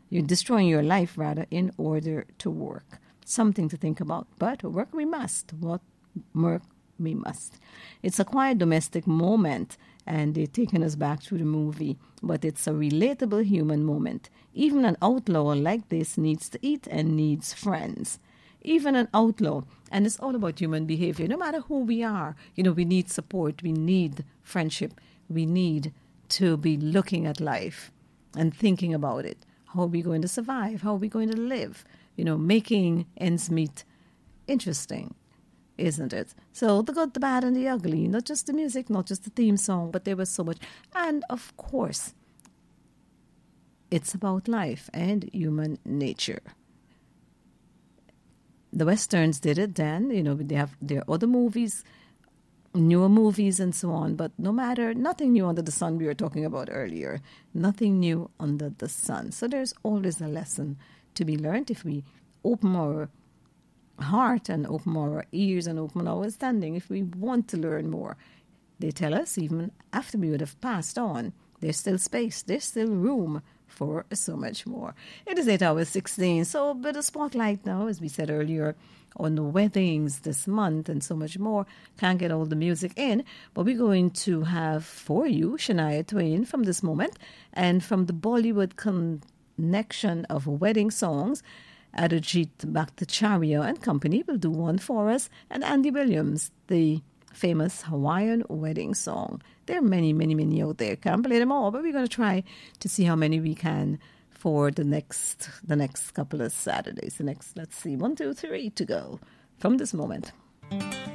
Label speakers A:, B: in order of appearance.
A: You're destroying your life, rather, in order to work. Something to think about. But work we must. Work we must. It's a quiet domestic moment, and they're taking us back through the movie. But it's a relatable human moment. Even an outlaw like this needs to eat and needs friends. Even an outlaw. And it's all about human behavior. No matter who we are, we need support. We need friendship. We need to be looking at life and thinking about it. How are we going to survive? How are we going to live? Making ends meet. Interesting, isn't it? So the good, the bad, and the ugly. Not just the music, not just the theme song, but there was so much. And of course, it's about life and human nature. The Westerns did it then. They have their other movies, newer movies and so on. But nothing new under the sun we were talking about earlier. Nothing new under the sun. So there's always a lesson to be learned if we open our heart and open our ears and open our understanding, if we want to learn more. They tell us even after we would have passed on, there's still space, there's still room for so much more. It is 8:16, so a bit of spotlight now, as we said earlier, on the weddings this month and so much more. Can't get all the music in, but we're going to have for you Shania Twain from this moment, and from the Bollywood connection of wedding songs, Arijit Bhattacharya and company will do one for us, and Andy Williams, the famous Hawaiian wedding song. There are many, many, many out there. Can't play them all, but we're going to try to see how many we can for the next couple of Saturdays. Let's see, 1, 2, 3 to go from this moment.